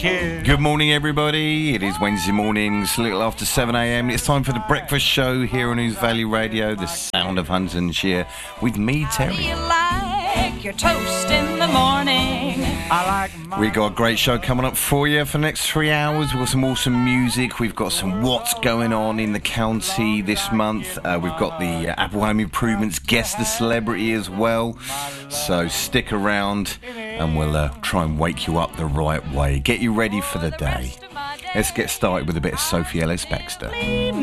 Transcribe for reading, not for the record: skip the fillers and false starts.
Good morning, everybody. It is Wednesday mornings, a little after 7 a.m. It's time for the breakfast show here on News Valley Radio, the sound of Huntingdonshire, with me, Terry. You like your toast in the morning. We got a great show coming up for you for the next 3 hours. We've got some awesome music. We've got some what's going on in the county this month. We've got the Apple Home Improvements Guess the Celebrity as well. So stick around and we'll try and wake you up the right way. Get you ready for the day. Let's get started with a bit of Sophie Ellis-Bextor.